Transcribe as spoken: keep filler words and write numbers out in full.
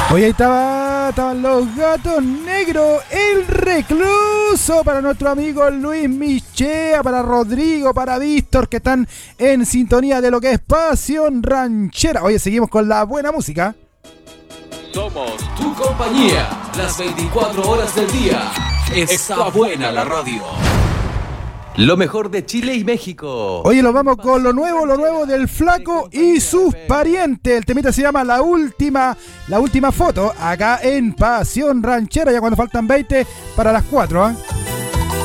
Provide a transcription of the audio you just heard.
Oye, ahí estaba, estaban los Gatos Negros, el recluso, para nuestro amigo Luis Michea, para Rodrigo, para Víctor, que están en sintonía de lo que es Pasión Ranchera. Oye, seguimos con la buena música. Somos tu compañía, las veinticuatro horas del día. Está buena la radio. Lo mejor de Chile y México. Oye, nos vamos con lo nuevo, lo nuevo del Flaco y sus parientes. El temita se llama La Última, la última foto, acá en Pasión Ranchera, ya cuando faltan veinte para las cuatro, ¿eh?